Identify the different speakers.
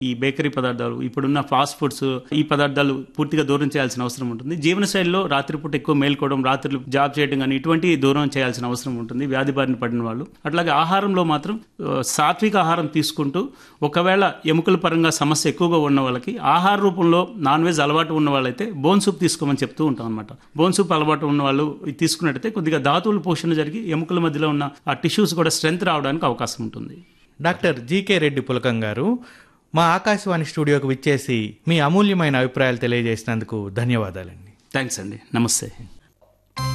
Speaker 1: ఈ బేకరీ పదార్థాలు, ఇప్పుడున్న ఫాస్ట్ ఫుడ్స్, ఈ పదార్థాలు పూర్తిగా దూరం చేయాల్సిన అవసరం ఉంటుంది. జీవనశైలిలో రాత్రిపూట ఎక్కువ మేల్కోవడం, రాత్రులు జాబ్ చేయడం కానీ ఇటువంటి దూరం చేయాల్సిన అవసరం ఉంటుంది వ్యాధి బారిన పడిన వాళ్ళు. అట్లాగే ఆహారంలో మాత్రం సాత్విక ఆహారం తీసుకుంటూ, ఒకవేళ ఎముకల పరంగా సమస్య ఎక్కువగా ఉన్న వాళ్ళకి ఆహార రూపంలో నాన్ వెజ్ అలవాటు ఉన్న వాళ్ళైతే బోన్ సూప్ తీసుకోమని చెప్తూ ఉంటాం అనమాట. బోన్ సూప్ అలవాటు ఉన్న వాళ్ళు తీసుకున్నట్టయితే కొద్దిగా ధాతువుల పోషణ జరిగి ఎముకల మధ్యలో ఉన్న ఆ టిష్యూస్ కూడా స్ట్రెంత్ రావడానికి అవకాశం ఉంటుంది.
Speaker 2: డాక్టర్ జీకే రెడ్డి పులకం గారు, మా ఆకాశవాణి స్టూడియోకి విచ్చేసి మీ అమూల్యమైన అభిప్రాయాలు తెలియజేసినందుకు ధన్యవాదాలండి.
Speaker 1: థ్యాంక్స్ అండి. నమస్తే.